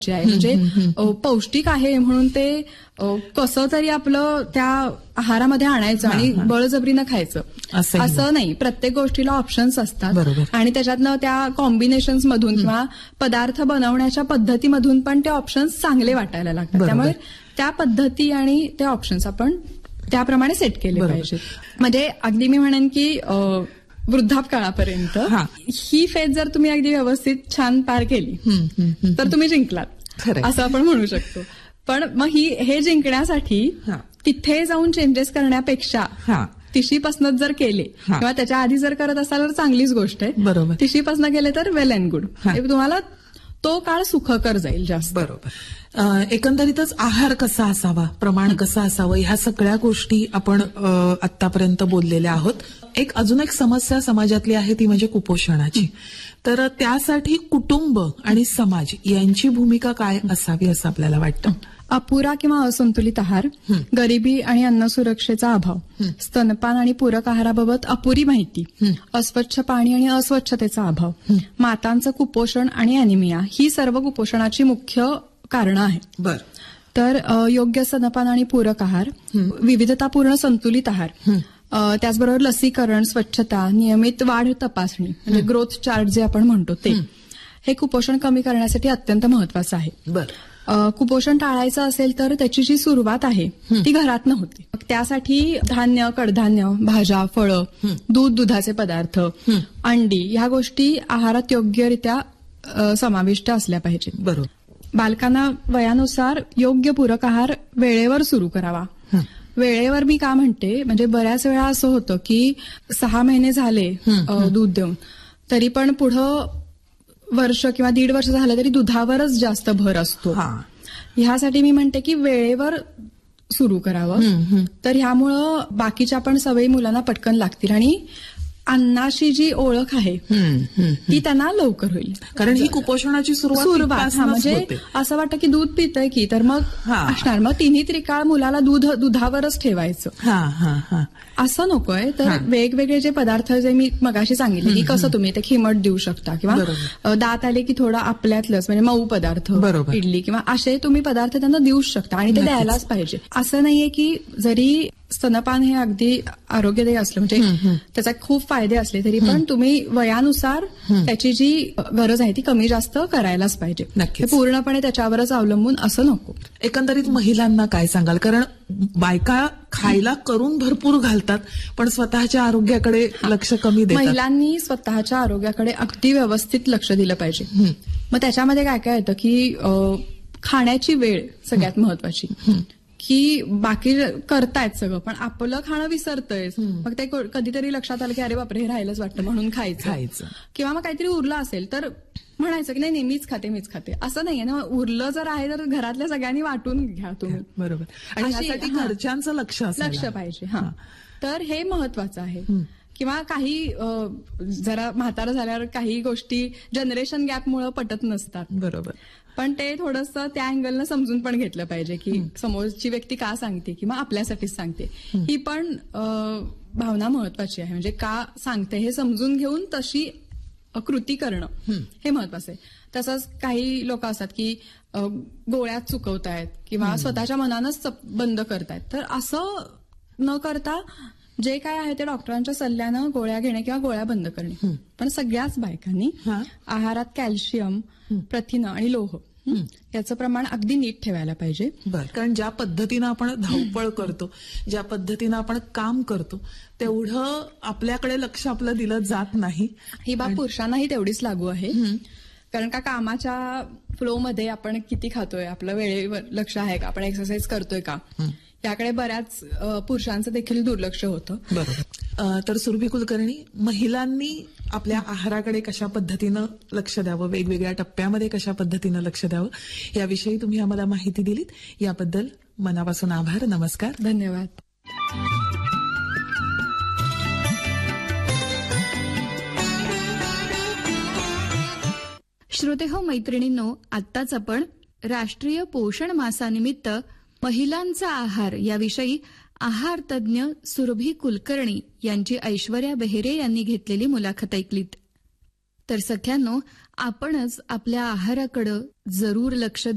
आहे. म्हणजे पौष्टिक आहे म्हणून ते कसं तरी आपलं त्या आहारामध्ये आणायचं आणि बळजबरीनं खायचं असं नाही. प्रत्येक गोष्टीला ऑप्शन्स असतात आणि त्याच्यातनं त्या कॉम्बिनेशन्स मधून किंवा पदार्थ बनवण्याच्या पद्धतीमधून पण ते ऑप्शन्स चांगले वाटायला लागतात. त्यामुळे त्या पद्धती आणि ते ऑप्शन्स आपण त्याप्रमाणे सेट केले पाहिजेत. म्हणजे अगदी मी म्हणेन की वृद्धापकाळापर्यंत ही फेज जर तुम्ही अगदी व्यवस्थित छान पार केली तर तुम्ही जिंकलात असं आपण म्हणू शकतो. पण मग हे जिंकण्यासाठी तिथे जाऊन चेंजेस करण्यापेक्षा तिशीपासून जर केले किंवा त्याच्या आधी जर करत असाल तर चांगलीच गोष्ट आहे. बरोबर. तिशीपासून केले तर वेल अँड गुड. तुम्हाला तो काळ सुखकर जाईल जास्त. बरोबर. एकंदरीतच आहार कसा असावा, प्रमाण कसं असावं, ह्या सगळ्या गोष्टी आपण आतापर्यंत बोललेल्या आहोत. अजून एक समस्या समाजातली आहे ती म्हणजे कुपोषणाची. तर त्यासाठी कुटुंब आणि समाज यांची भूमिका काय असावी असं आपल्याला वाटतं? अपुरा किंवा असंतुलित आहार, गरिबी आणि अन्न सुरक्षेचा अभाव, स्तनपान आणि पूरक आहाराबाबत अपुरी माहिती, अस्वच्छ पाणी आणि अस्वच्छतेचा अभाव, मातांचं कुपोषण आणि अॅनिमिया ही सर्व कुपोषणाची मुख्य कारणं आहेत. तर योग्य स्तनपान आणि पूरक आहार, विविधतापूर्ण संतुलित आहार, त्याचबरोबर लसीकरण, स्वच्छता, नियमित वाढ तपासणी म्हणजे ग्रोथ चार्ट जे आपण म्हणतो ते, हे कुपोषण कमी करण्यासाठी अत्यंत महत्वाचं आहे. कुपोषण टाळायचं असेल तर त्याची जी सुरुवात आहे ती घरातनं होते. त्यासाठी धान्य, कडधान्य, भाज्या, फळं, दुधाचे पदार्थ, अंडी ह्या गोष्टी आहारात योग्यरित्या समाविष्ट असल्या पाहिजेत. बरोबर. बालकांना वयानुसार योग्य पूरक आहार वेळेवर सुरू करावा. वेळेवर मी का म्हणते, म्हणजे बऱ्याच वेळा असं होतं की 6 महिने झाले दूध देऊन तरी पण पुढं वर्ष किंवा 1.5 वर्ष झालं तरी दुधावरच जास्त भर असतो. ह्यासाठी मी म्हणते की वेळेवर सुरू करावं. तर ह्यामुळं बाकीच्या पण सवयी मुलांना पटकन लागतील आणि अन्नाशी जी ओळख आहे ती त्यांना लवकर होईल. कारण ही कुपोषणाची सुरुवात म्हणजे असं वाटतं की दूध पितंय की तर मग असणार, मग तिन्ही त्रिकाळ मुलाला दुधावरच ठेवायचं असं नकोय. तर वेगवेगळे जे पदार्थ जे मी मगाशी सांगितले की कसं तुम्ही ते खिमट देऊ शकता किंवा दात आले की थोडा आपल्यातलंच म्हणजे मऊ पदार्थ, इडली किंवा असे तुम्ही पदार्थ त्यांना देऊच शकता आणि ते द्यायलाच पाहिजे. असं नाहीये की जरी स्तनपान हे अगदी आरोग्यदायी असलं म्हणजे त्याचे खूप फायदे असले तरी पण तुम्ही वयानुसार त्याची जी गरज आहे ती कमी जास्त करायलाच पाहिजे. पूर्णपणे त्याच्यावरच अवलंबून असं नको. एकंदरीत महिलांना काय सांगाल? कारण बायका खायला करून भरपूर घालतात पण स्वतःच्या आरोग्याकडे लक्ष कमी देतात. महिलांनी स्वतःच्या आरोग्याकडे अगदी व्यवस्थित लक्ष दिलं पाहिजे. मग त्याच्यामध्ये काय काय येतं की खाण्याची वेळ सगळ्यात महत्वाची. की बाकी करतायत सगळं पण आपलं खाणं विसरतंय. मग ते कधीतरी लक्षात आलं की अरे बापरे हे राहिलंच वाटतं म्हणून खायचं किंवा मग काहीतरी उरलं असेल तर म्हणायचं की नाही मीच खाते असं नाहीये ना. उरलं जर आहे तर घरातल्या सगळ्यांनी वाटून घ्या तुम्ही. बरोबर. आणि यासाठी घरच्यांचं लक्ष पाहिजे. तर हे महत्वाचं आहे. किंवा काही जरा म्हातारं झाल्यावर काही गोष्टी जनरेशन गॅपमुळे पटत नसतात. बरोबर. पण ते थोडंसं त्या अँगलनं समजून पण घेतलं पाहिजे की समोरची व्यक्ती का सांगते किंवा आपल्यासाठीच सांगते. ही पण भावना महत्वाची आहे. म्हणजे का सांगते हे समजून घेऊन तशी कृती करणं हे महत्वाचं आहे. तसंच काही लोक असतात की गोळ्यात चुकवतायत किंवा स्वतःच्या मनानंच बंद करतायत. तर असं न करता जे काय आहे ते डॉक्टरांच्या सल्ल्यानं गोळ्या घेणे किंवा गोळ्या बंद करणे. पण सगळ्याच बायकांनी आहारात कॅल्शियम, प्रथिनं आणि लोह याचं प्रमाण अगदी नीट ठेवायला पाहिजे. कारण ज्या पद्धतीनं आपण धावपळ करतो, ज्या पद्धतीनं आपण काम करतो तेवढं आपल्याकडे लक्ष आपलं दिलं जात नाही. ही बाब पुरुषांनाही तेवढीच लागू आहे. कारण का कामाच्या फ्लोमध्ये आपण किती खातोय, आपलं वेळेवर लक्ष आहे का, आपण एक्सरसाइज करतोय का, याकडे बऱ्याच पुरुषांचं देखील दुर्लक्ष होतं. बरोबर. तर सुरभी कुलकर्णी, महिलांनी आपल्या आहाराकडे कशा पद्धतीनं लक्ष द्यावं, वेगवेगळ्या टप्प्यामध्ये कशा पद्धतीनं लक्ष द्यावं याविषयी तुम्ही आम्हाला माहिती दिलीत. याबद्दल मनापासून आभार. नमस्कार. धन्यवाद. श्रोतेहो, मैत्रिणींनो, आत्ताच आपण राष्ट्रीय पोषण मासानिमित्त महिलांचा आहार याविषयी आहार तज्ज्ञ सुरभी कुलकर्णी यांची ऐश्वर्या बेहेरे यांनी घेतलेली मुलाखत ऐकलीत. तर सख्यांनो, आपणच आपल्या आहाराकडे जरूर लक्ष